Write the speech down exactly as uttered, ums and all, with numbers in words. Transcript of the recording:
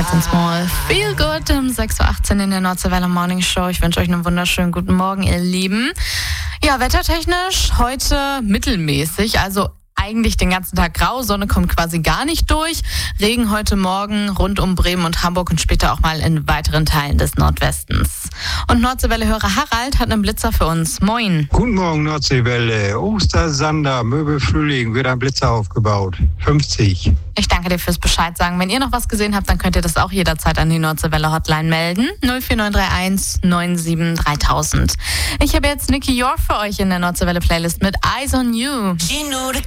jetzt ins Mall. Feel good um sechs Uhr achtzehn in der Nordseewelle Morning Show. Ich wünsche euch einen wunderschönen guten Morgen, ihr Lieben. Ja, wettertechnisch heute mittelmäßig, also eigentlich den ganzen Tag grau, Sonne kommt quasi gar nicht durch. Regen heute Morgen rund um Bremen und Hamburg und später auch mal in weiteren Teilen des Nordwestens. Und Nordseewelle-Hörer Harald hat einen Blitzer für uns. Moin. Guten Morgen, Nordseewelle. Ostersander, Möbelfrühling, wird ein Blitzer aufgebaut. fünfzig. Ich danke dir fürs Bescheid sagen. Wenn ihr noch was gesehen habt, dann könnt ihr das auch jederzeit an die Nordseewelle Hotline melden. null vier neun drei eins neun sieben dreitausend. Ich habe jetzt Nicky York für euch in der Nordseewelle Playlist mit Eyes on You. She knew the